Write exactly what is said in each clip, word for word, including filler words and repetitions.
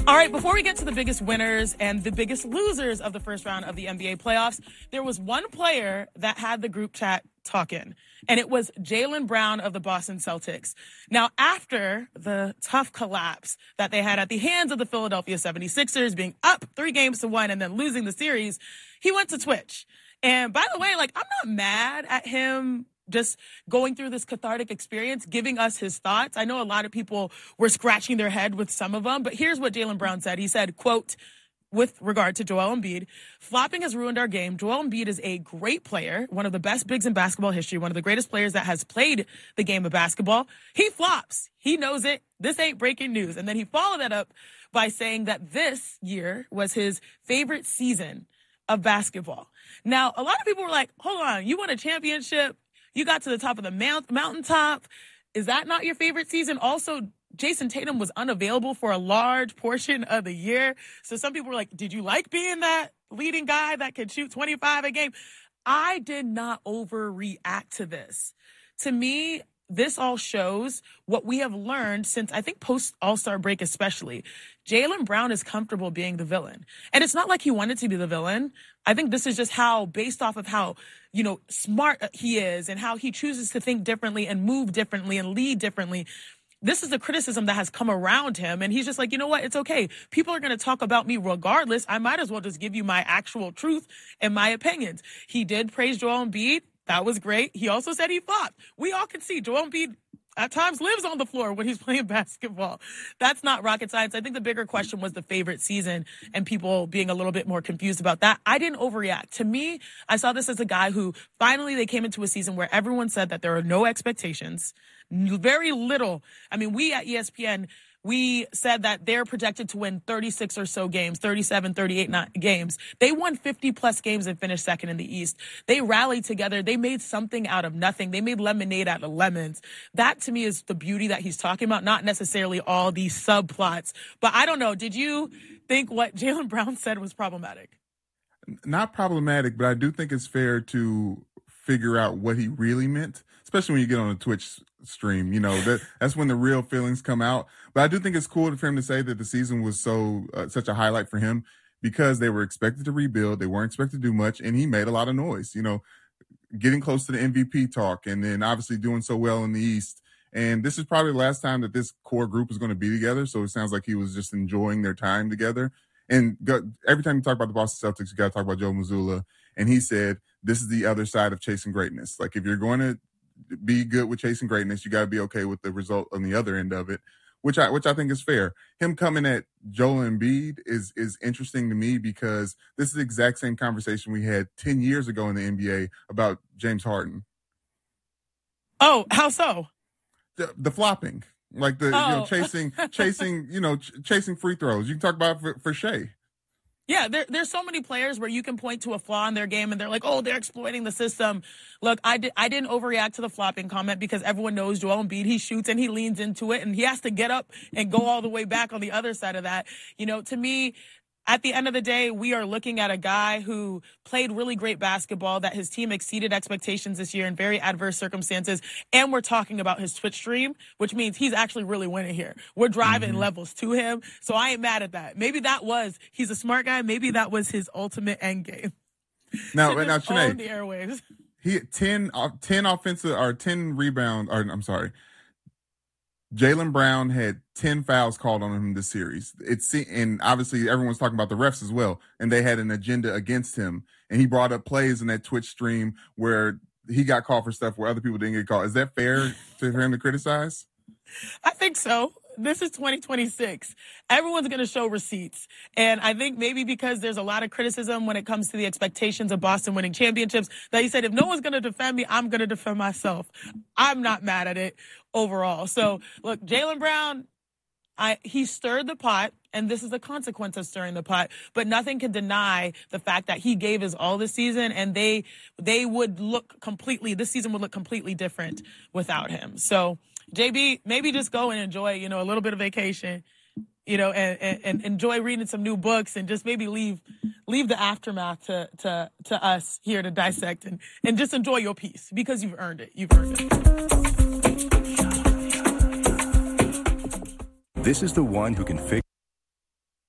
All right, before we get to the biggest winners and the biggest losers of the first round of the N B A playoffs, there was one player that had the group chat talking, and it was Jaylen Brown of the Boston Celtics. Now, after the tough collapse that they had at the hands of the Philadelphia seventy-sixers, being up three games to one and then losing the series, he went to Twitch. And by the way, like, I'm not mad at him just going through this cathartic experience, giving us his thoughts. I know a lot of people were scratching their head with some of them, but here's what Jaylen Brown said. He said, quote, with regard to Joel Embiid, flopping has ruined our game. Joel Embiid is a great player, one of the best bigs in basketball history, one of the greatest players that has played the game of basketball. He flops. He knows it. This ain't breaking news. And then he followed that up by saying that this year was his favorite season of basketball. Now, a lot of people were like, hold on, you won a championship. You got to the top of the mount- mountaintop. Is that not your favorite season? Also, Jason Tatum was unavailable for a large portion of the year. So some people were like, did you like being that leading guy that could shoot twenty-five a game? I did not overreact to this. To me, this all shows what we have learned since, I think, post-All-Star break especially. Jaylen Brown is comfortable being the villain. And it's not like he wanted to be the villain. I think this is just how, based off of how, you know, smart he is and how he chooses to think differently and move differently and lead differently. This is a criticism that has come around him. And he's just like, you know what? It's okay. People are going to talk about me regardless. I might as well just give you my actual truth and my opinions. He did praise Joel Embiid. That was great. He also said he flopped. We all can see Joel Embiid at times lives on the floor when he's playing basketball. That's not rocket science. I think the bigger question was the favorite season and people being a little bit more confused about that. I didn't overreact. To me, I saw this as a guy who finally they came into a season where everyone said that there are no expectations, very little. I mean, we at E S P N, we said that they're projected to win thirty-six or so games, thirty-seven, thirty-eight games. They won fifty plus games and finished second in the East. They rallied together. They made something out of nothing. They made lemonade out of lemons. That to me is the beauty that he's talking about, not necessarily all these subplots. But I don't know. Did you think what Jaylen Brown said was problematic? Not problematic, but I do think it's fair to figure out what he really meant, especially when you get on a Twitch stream. You know, that that's when the real feelings come out. But I do think it's cool for him to say that the season was so uh, such a highlight for him because they were expected to rebuild. They weren't expected to do much, and he made a lot of noise, you know, getting close to the M V P talk and then obviously doing so well in the East. And this is probably the last time that this core group is going to be together. So it sounds like he was just enjoying their time together. And go, every time you talk about the Boston Celtics, you got to talk about Joe Mazzulla. And he said, this is the other side of chasing greatness. Like, if you're going to be good with chasing greatness, you got to be okay with the result on the other end of it, which I which I think is fair. Him coming at Joel Embiid is is interesting to me because this is the exact same conversation we had ten years ago in the N B A about James Harden. Oh, how so? The, the flopping. Like the oh. you know chasing chasing you know ch- chasing free throws. You can talk about it for, for Shea. Yeah, there, there's so many players where you can point to a flaw in their game and they're like, oh, they're exploiting the system. Look, I, did, I didn't overreact to the flopping comment because everyone knows Joel Embiid. He shoots and he leans into it and he has to get up and go all the way back on the other side of that. You know, to me, at the end of the day, we are looking at a guy who played really great basketball, that his team exceeded expectations this year in very adverse circumstances. And we're talking about his Twitch stream, which means he's actually really winning here. We're driving mm-hmm. levels to him. So I ain't mad at that. Maybe that was, he's a smart guy. Maybe that was his ultimate end game. Now, now, Chiney, the airwaves. He had ten, uh, ten offensive or ten rebound, or I'm sorry. Jaylen Brown had ten fouls called on him this series. It's and obviously everyone's talking about the refs as well, and they had an agenda against him. And he brought up plays in that Twitch stream where he got called for stuff where other people didn't get called. Is that fair to, for him to criticize? I think so. This is twenty twenty-six. Everyone's going to show receipts. And I think maybe because there's a lot of criticism when it comes to the expectations of Boston winning championships, that he said, if no one's going to defend me, I'm going to defend myself. I'm not mad at it overall. So, look, Jaylen Brown, I, he stirred the pot, and this is the consequence of stirring the pot. But nothing can deny the fact that he gave his all this season, and they they would look completely, this season would look completely different without him. So, J B, maybe just go and enjoy, you know, a little bit of vacation, you know, and, and, and enjoy reading some new books, and just maybe leave leave the aftermath to to to us here to dissect, and, and just enjoy your peace because you've earned it. You've earned it. This is the one who can fix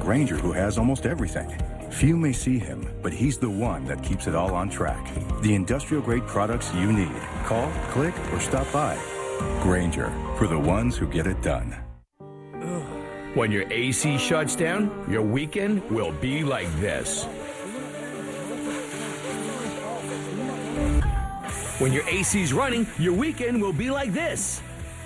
Grainger, who has almost everything. Few may see him, but he's the one that keeps it all on track. The industrial-grade products you need. Call, click, or stop by. Grainger, for the ones who get it done. When your A C shuts down, your weekend will be like this. When your A C's running, your weekend will be like this.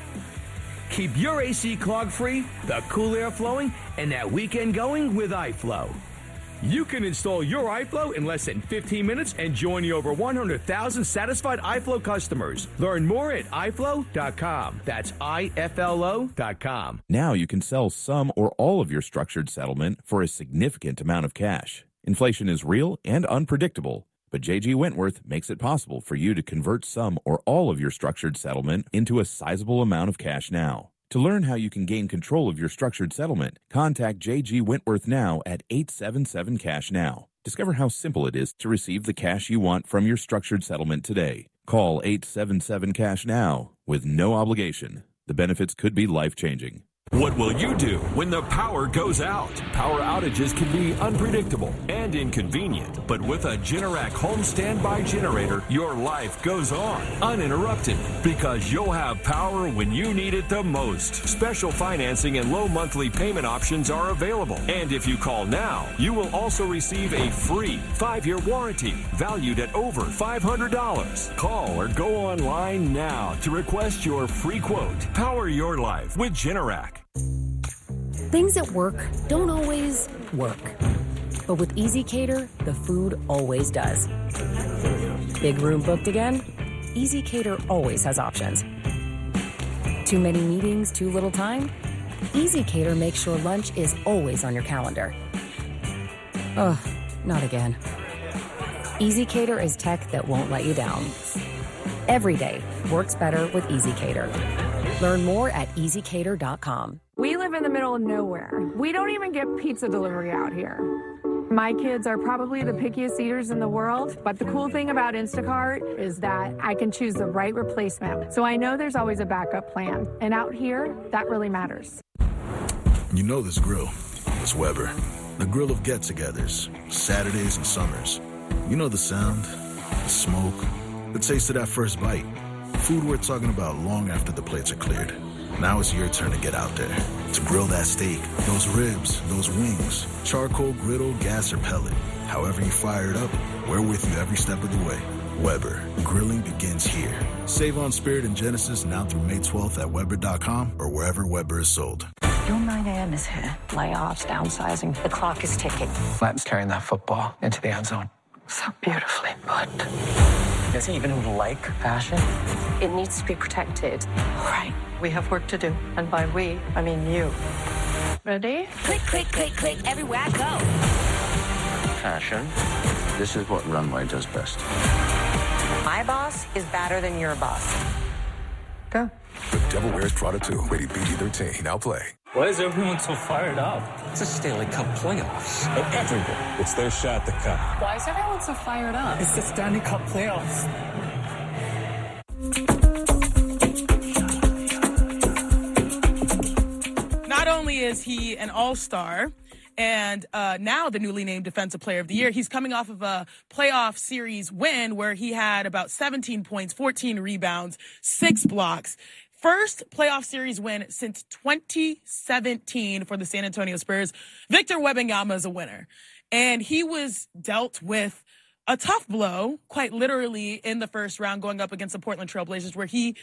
Keep your A C clog-free, the cool air flowing, and that weekend going with iFlow. You can install your iFlow in less than fifteen minutes and join the over one hundred thousand satisfied iFlow customers. Learn more at i flow dot com. That's I F L O dot com. Now you can sell some or all of your structured settlement for a significant amount of cash. Inflation is real and unpredictable, but J G Wentworth makes it possible for you to convert some or all of your structured settlement into a sizable amount of cash now. To learn how you can gain control of your structured settlement, contact J G Wentworth now at eight seven seven cash now. Discover how simple it is to receive the cash you want from your structured settlement today. Call eight seven seven cash now with no obligation. The benefits could be life-changing. What will you do when the power goes out? Power outages can be unpredictable and inconvenient, but with a Generac home standby generator, your life goes on uninterrupted because you'll have power when you need it the most. Special financing and low monthly payment options are available. And if you call now, you will also receive a free five-year warranty valued at over five hundred dollars. Call or go online now to request your free quote. Power your life with Generac. Things at work don't always work. But with EasyCater, the food always does. Big room booked again? EasyCater always has options. Too many meetings, too little time? EasyCater makes sure lunch is always on your calendar. Ugh, not again. EasyCater is tech that won't let you down. Every day works better with EasyCater. Learn more at easy cater dot com. We live in the middle of nowhere. We don't even get pizza delivery out here. My kids are probably the pickiest eaters in the world, but the cool thing about Instacart is that I can choose the right replacement. So I know there's always a backup plan. And out here, that really matters. You know this grill. It's Weber. The grill of get-togethers, Saturdays and summers. You know the sound, the smoke, the taste of that first bite. Food worth talking about long after the plates are cleared. Now it's your turn to get out there, to grill that steak, those ribs, those wings, charcoal, griddle, gas, or pellet. However you fire it up, we're with you every step of the way. Weber, grilling begins here. Save on Spirit and Genesis now through May twelfth at Weber dot com or wherever Weber is sold. Your nine a.m. is here. Layoffs, downsizing. The clock is ticking. Lat's carrying that football into the end zone. So beautifully put. Does he even like fashion? It needs to be protected. All right, we have work to do. And by we, I mean you. Ready? Click, click, click, click, everywhere I go. Fashion. This is what Runway does best. My boss is badder than your boss. Go. The Devil Wears Prada two, rated P G thirteen. Now play. Why is everyone so fired up? It's a Stanley Cup playoffs. And everyone, it's their shot to come. Why is everyone so fired up? It's the Stanley Cup playoffs. Not only is he an all-star and uh, now the newly named Defensive Player of the Year, he's coming off of a playoff series win where he had about seventeen points, fourteen rebounds, six blocks. First playoff series win since twenty seventeen for the San Antonio Spurs. Victor Wembanyama is a winner. And he was dealt with a tough blow, quite literally, in the first round going up against the Portland Trail Blazers, where he